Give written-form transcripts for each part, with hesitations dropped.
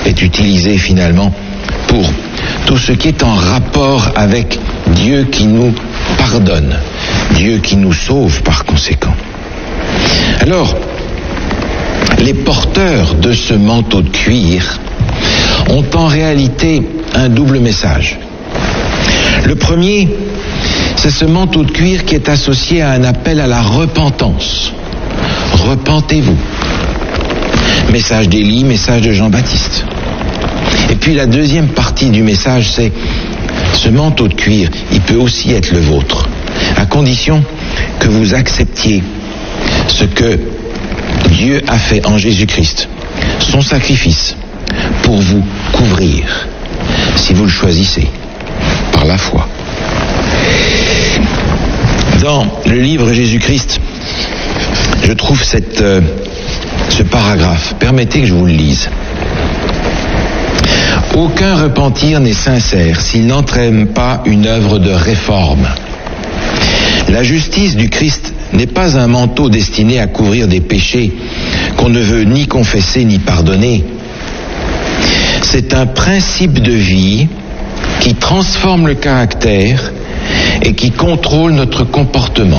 est utilisé finalement pour tout ce qui est en rapport avec Dieu qui nous pardonne, Dieu qui nous sauve par conséquent. Alors, les porteurs de ce manteau de cuir ont en réalité un double message. Le premier, c'est ce manteau de cuir qui est associé à un appel à la repentance. Repentez-vous. Message d'Élie, message de Jean-Baptiste. Et puis la deuxième partie du message, c'est ce manteau de cuir, il peut aussi être le vôtre, à condition que vous acceptiez ce que Dieu a fait en Jésus-Christ, son sacrifice, pour vous couvrir, si vous le choisissez, par la foi. Dans le livre Jésus-Christ, je trouve ce paragraphe. Permettez que je vous le lise. Aucun repentir n'est sincère s'il n'entraîne pas une œuvre de réforme. La justice du Christ n'est pas un manteau destiné à couvrir des péchés qu'on ne veut ni confesser ni pardonner. C'est un principe de vie qui transforme le caractère et qui contrôle notre comportement.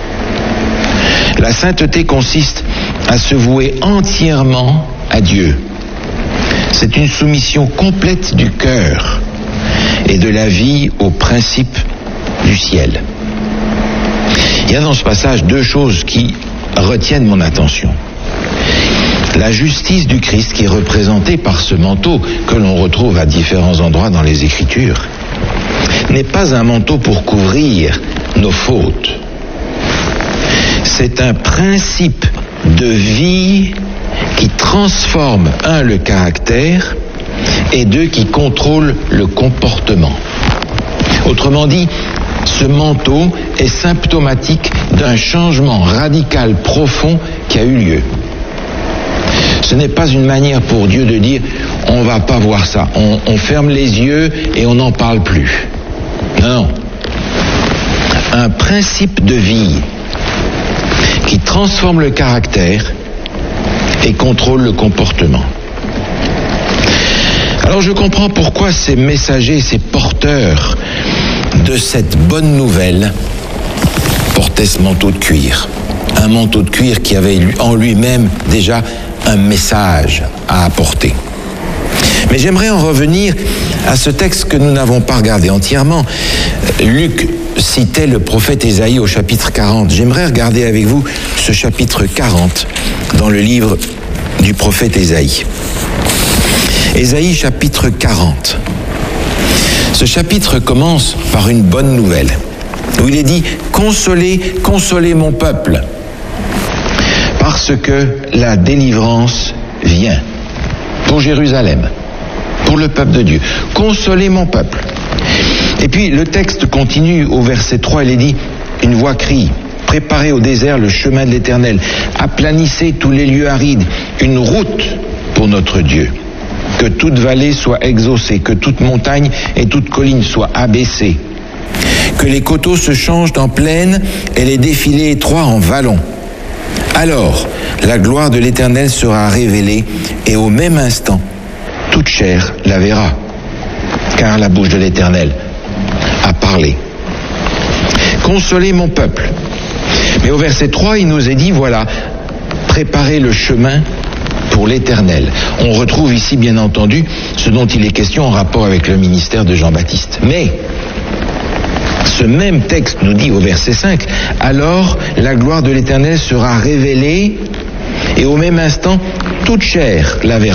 La sainteté consiste à se vouer entièrement à Dieu. C'est une soumission complète du cœur et de la vie aux principes du ciel. Il y a dans ce passage deux choses qui retiennent mon attention. La justice du Christ qui est représentée par ce manteau que l'on retrouve à différents endroits dans les Écritures n'est pas un manteau pour couvrir nos fautes. C'est un principe de vie qui transforme, un, le caractère, et deux, qui contrôle le comportement. Autrement dit, ce manteau est symptomatique d'un changement radical profond qui a eu lieu. Ce n'est pas une manière pour Dieu de dire « on ne va pas voir ça, on ferme les yeux et on n'en parle plus ». Non. Un principe de vie qui transforme le caractère et contrôle le comportement. Alors je comprends pourquoi ces messagers, ces porteurs de cette bonne nouvelle portaient ce manteau de cuir. Un manteau de cuir qui avait en lui-même déjà un message à apporter. Mais j'aimerais en revenir à ce texte que nous n'avons pas regardé entièrement. Luc citait le prophète Ésaïe au chapitre 40. J'aimerais regarder avec vous ce chapitre 40 dans le livre du prophète Ésaïe. Ésaïe chapitre 40. Ce chapitre commence par une bonne nouvelle, où il est dit « Consolez, consolez mon peuple, parce que la délivrance vient pour Jérusalem, pour le peuple de Dieu. Consolez mon peuple. » Et puis le texte continue au verset 3, il est dit « Une voix crie, préparez au désert le chemin de l'Éternel, aplanissez tous les lieux arides, une route pour notre Dieu. Que toute vallée soit exaucée, que toute montagne et toute colline soient abaissées. Que les coteaux se changent en plaine et les défilés étroits en vallons. Alors, la gloire de l'Éternel sera révélée et au même instant, toute chair la verra. Car la bouche de l'Éternel a parlé. Consolez mon peuple. » Mais au verset 3, il nous est dit, voilà, préparez le chemin pour l'Éternel. On retrouve ici, bien entendu, ce dont il est question en rapport avec le ministère de Jean-Baptiste. Mais ce même texte nous dit au verset 5, « Alors la gloire de l'Éternel sera révélée et au même instant, toute chair la verra. »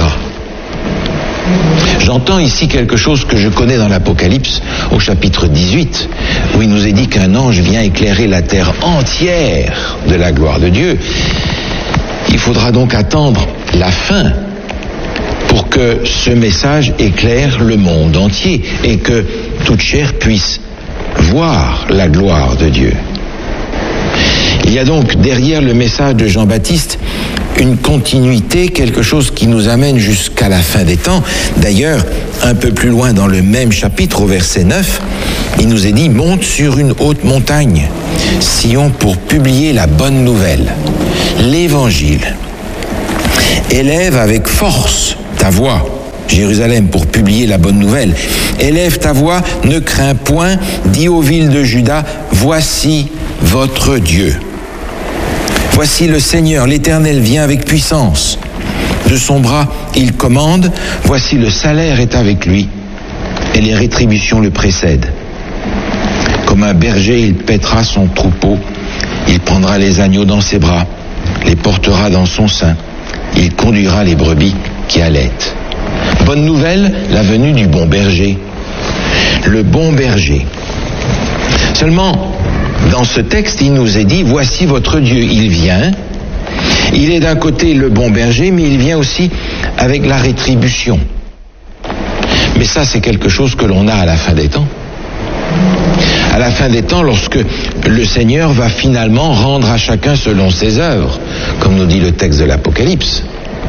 J'entends ici quelque chose que je connais dans l'Apocalypse, au chapitre 18, où il nous est dit qu'un ange vient éclairer la terre entière de la gloire de Dieu. Il faudra donc attendre la fin pour que ce message éclaire le monde entier et que toute chair puisse voir la gloire de Dieu. Il y a donc derrière le message de Jean-Baptiste une continuité, quelque chose qui nous amène jusqu'à la fin des temps. D'ailleurs, un peu plus loin dans le même chapitre, au verset 9, il nous est dit « Monte sur une haute montagne, Sion, pour publier la bonne nouvelle, l'Évangile. Élève avec force ta voix Jérusalem, pour publier la bonne nouvelle. Élève ta voix, ne crains point, dis aux villes de Juda, voici votre Dieu. Voici le Seigneur, l'Éternel vient avec puissance. De son bras, il commande, voici le salaire est avec lui, et les rétributions le précèdent. Comme un berger, il paîtra son troupeau, il prendra les agneaux dans ses bras, les portera dans son sein, il conduira les brebis qui allaitent. Bonne nouvelle, la venue du bon berger. Le bon berger. Seulement, dans ce texte, il nous est dit, voici votre Dieu, il vient. Il est d'un côté le bon berger, mais il vient aussi avec la rétribution. Mais ça, c'est quelque chose que l'on a à la fin des temps. À la fin des temps, lorsque le Seigneur va finalement rendre à chacun selon ses œuvres, comme nous dit le texte de l'Apocalypse.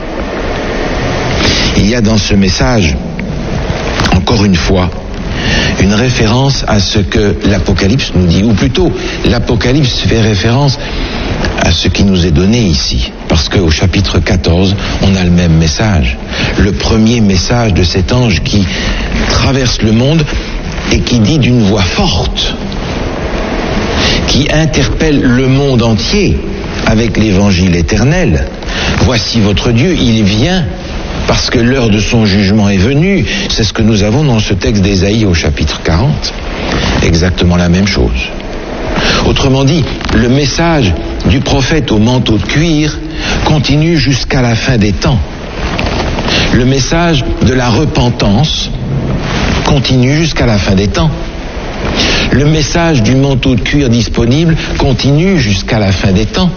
Il y a dans ce message, encore une fois, une référence à ce que l'Apocalypse nous dit, ou plutôt, l'Apocalypse fait référence à ce qui nous est donné ici, parce qu'au chapitre 14, on a le même message, le premier message de cet ange qui traverse le monde et qui dit d'une voix forte, qui interpelle le monde entier avec l'évangile éternel. Voici votre Dieu, il vient parce que l'heure de son jugement est venue. C'est ce que nous avons dans ce texte d'Ésaïe au chapitre 40. Exactement la même chose. Autrement dit, le message du prophète au manteau de cuir continue jusqu'à la fin des temps. Le message de la repentance continue jusqu'à la fin des temps. Le message du manteau de cuir disponible continue jusqu'à la fin des temps.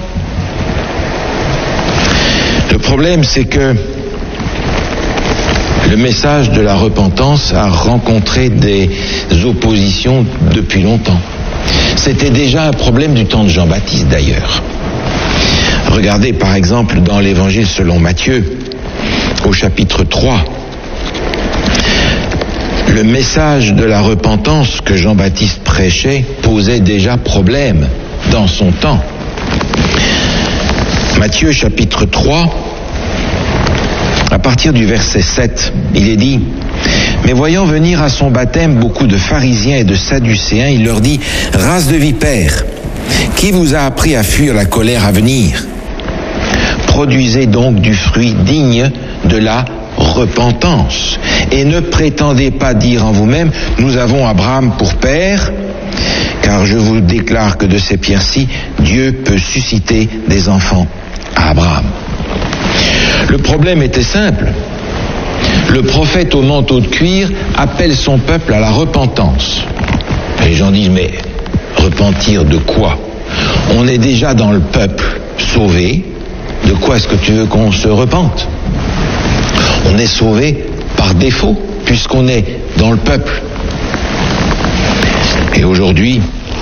Le problème, c'est que le message de la repentance a rencontré des oppositions depuis longtemps. C'était déjà un problème du temps de Jean-Baptiste d'ailleurs. Regardez par exemple dans l'évangile selon Matthieu, au chapitre 3, le message de la repentance que Jean-Baptiste prêchait posait déjà problème dans son temps. Matthieu chapitre 3, à partir du verset 7, il est dit: mais voyant venir à son baptême beaucoup de pharisiens et de sadducéens, il leur dit: race de vipères, qui vous a appris à fuir la colère à venir? Produisez donc du fruit digne de la repentance, et ne prétendez pas dire en vous-même: nous avons Abraham pour père, car je vous déclare que de ces pierres-ci, Dieu peut susciter des enfants à Abraham. Le problème était simple. Le prophète au manteau de cuir appelle son peuple à la repentance. Les gens disent: mais repentir de quoi? On est déjà dans le peuple sauvé. De quoi est-ce que tu veux qu'on se repente? On est sauvé par défaut, puisqu'on est dans le peuple. Et aujourd'hui,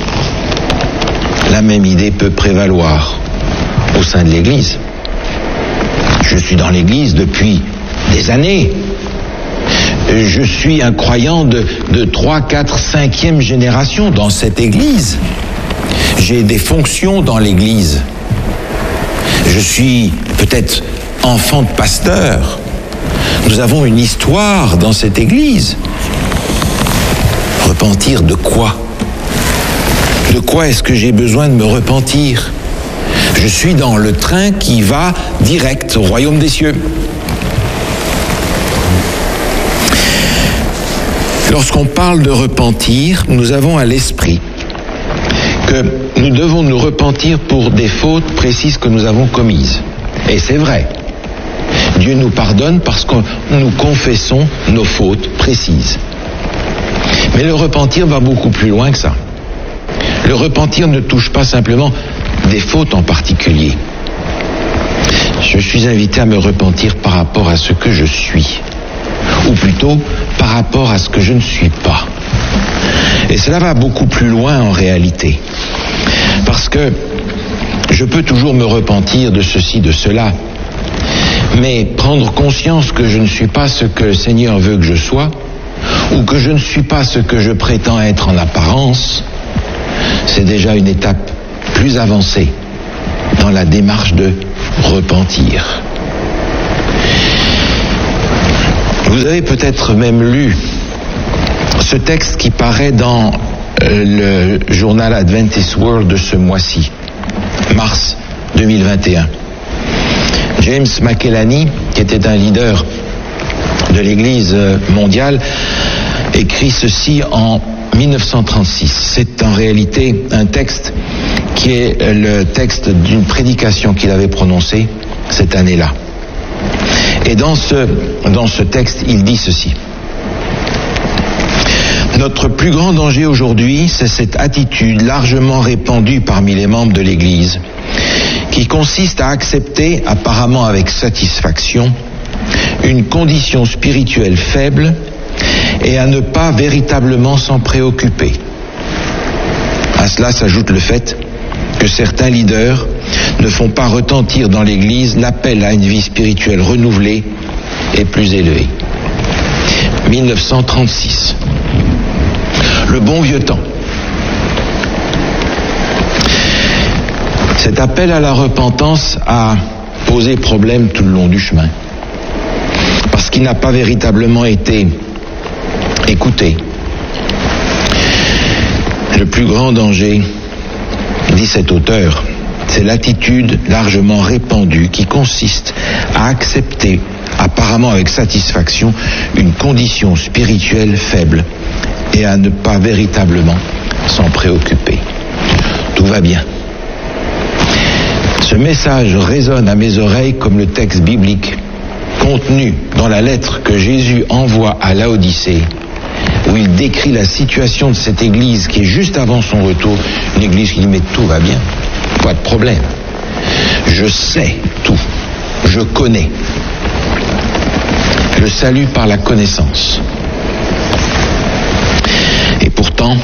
la même idée peut prévaloir au sein de l'Église. Je suis dans l'Église depuis des années. Je suis un croyant de 3, 4, 5e génération dans cette Église. J'ai des fonctions dans l'Église. Je suis peut-être enfant de pasteur. Nous avons une histoire dans cette Église. Repentir de quoi? De quoi est-ce que j'ai besoin de me repentir? Je suis dans le train qui va direct au royaume des cieux. Lorsqu'on parle de repentir, nous avons à l'esprit que nous devons nous repentir pour des fautes précises que nous avons commises. Et c'est vrai. Dieu nous pardonne parce que nous confessons nos fautes précises. Mais le repentir va beaucoup plus loin que ça. Le repentir ne touche pas simplement des fautes en particulier. Je suis invité à me repentir par rapport à ce que je suis, ou plutôt par rapport à ce que je ne suis pas. Et cela va beaucoup plus loin en réalité, parce que je peux toujours me repentir de ceci, de cela, mais prendre conscience que je ne suis pas ce que le Seigneur veut que je sois, ou que je ne suis pas ce que je prétends être en apparence, c'est déjà une étape plus avancée dans la démarche de repentir. Vous avez peut-être même lu ce texte qui paraît dans le journal Adventist World de ce mois-ci, mars 2021. James McElhenney, qui était un leader de l'Église mondiale, écrit ceci en 1936. C'est en réalité un texte qui est le texte d'une prédication qu'il avait prononcée cette année-là. Et dans ce texte, il dit ceci. Notre plus grand danger aujourd'hui, c'est cette attitude largement répandue parmi les membres de l'Église, qui consiste à accepter, apparemment avec satisfaction, une condition spirituelle faible et à ne pas véritablement s'en préoccuper. À cela s'ajoute le fait que certains leaders ne font pas retentir dans l'Église l'appel à une vie spirituelle renouvelée et plus élevée. 1936. Le bon vieux temps. Cet appel à la repentance a posé problème tout le long du chemin, parce qu'il n'a pas véritablement été écouté. Le plus grand danger, dit cet auteur, c'est l'attitude largement répandue qui consiste à accepter, apparemment avec satisfaction, une condition spirituelle faible et à ne pas véritablement s'en préoccuper. Tout va bien. Ce message résonne à mes oreilles comme le texte biblique contenu dans la lettre que Jésus envoie à Laodicée, où il décrit la situation de cette église qui est juste avant son retour, une église qui dit mais tout va bien, pas de problème. Je sais tout, je connais. Le salut par la connaissance. Et pourtant,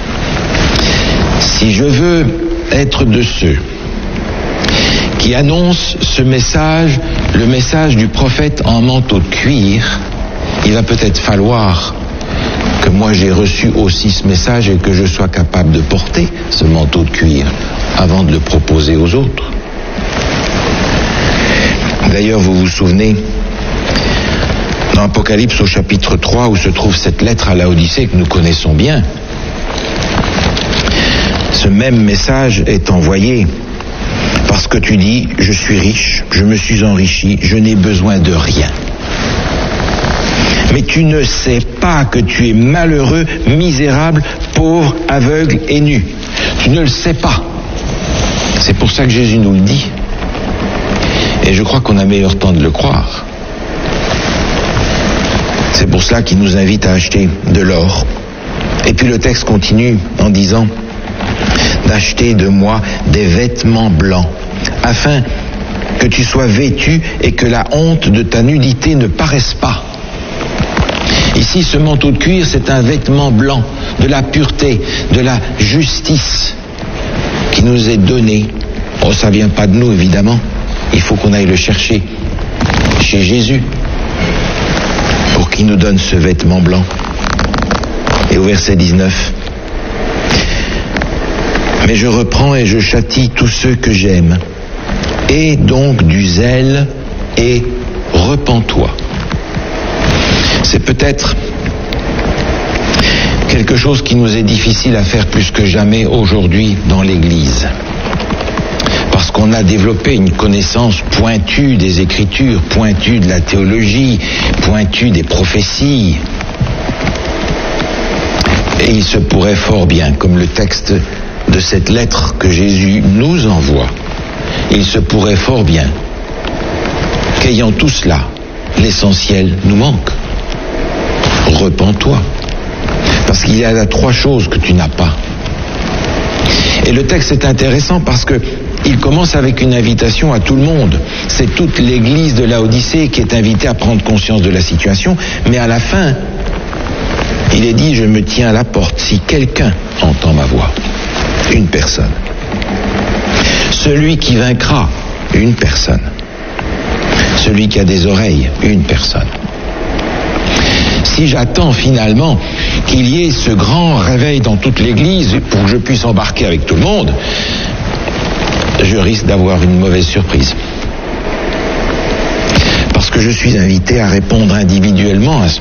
si je veux être de ceux qui annoncent ce message, le message du prophète en manteau de cuir, il va peut-être falloir que moi j'ai reçu aussi ce message et que je sois capable de porter ce manteau de cuir avant de le proposer aux autres. D'ailleurs, vous vous souvenez, dans Apocalypse au chapitre 3, où se trouve cette lettre à Laodicée que nous connaissons bien, ce même message est envoyé parce que tu dis, je suis riche, je me suis enrichi, je n'ai besoin de rien. Mais tu ne sais pas que tu es malheureux, misérable, pauvre, aveugle et nu. Tu ne le sais pas. C'est pour ça que Jésus nous le dit. Et je crois qu'on a meilleur temps de le croire. C'est pour cela qu'il nous invite à acheter de l'or. Et puis le texte continue en disant d'acheter de moi des vêtements blancs, afin que tu sois vêtu et que la honte de ta nudité ne paraisse pas. Ici, ce manteau de cuir, c'est un vêtement blanc, de la pureté, de la justice qui nous est donné. Oh, ça vient pas de nous, évidemment. Il faut qu'on aille le chercher chez Jésus pour qu'il nous donne ce vêtement blanc. Et au verset 19, « Mais je reprends et je châtie tous ceux que j'aime. Aie donc du zèle et repens-toi. » C'est peut-être quelque chose qui nous est difficile à faire plus que jamais aujourd'hui dans l'Église. Parce qu'on a développé une connaissance pointue des Écritures, pointue de la théologie, pointue des prophéties. Et il se pourrait fort bien, comme le texte de cette lettre que Jésus nous envoie, il se pourrait fort bien qu'ayant tout cela, l'essentiel nous manque. Repens-toi. Parce qu'il y a là 3 choses que tu n'as pas. Et le texte est intéressant parce que il commence avec une invitation à tout le monde. C'est toute l'église de Laodicée qui est invitée à prendre conscience de la situation, mais à la fin, il est dit, je me tiens à la porte. Si quelqu'un entend ma voix, une personne. Celui qui vaincra, une personne. Celui qui a des oreilles, une personne. Si j'attends finalement qu'il y ait ce grand réveil dans toute l'église pour que je puisse embarquer avec tout le monde, je risque d'avoir une mauvaise surprise. Parce lorsque je suis invité à répondre individuellement à ce